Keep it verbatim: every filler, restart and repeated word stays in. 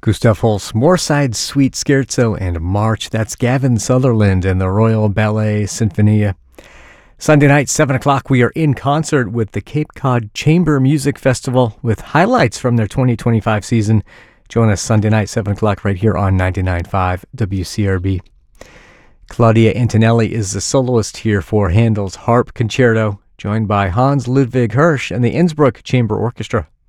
Gustav Holst, Moorside Suite Scherzo and March. That's Gavin Sutherland and the Royal Ballet Sinfonia. Sunday night, seven o'clock, we are in concert with the Cape Cod Chamber Music Festival with highlights from their twenty twenty-five season. Join us Sunday night, seven o'clock, right here on ninety-nine point five W C R B. Claudia Antonelli is the soloist here for Handel's Harp Concerto, joined by Hans Ludwig Hirsch and the Innsbruck Chamber Orchestra.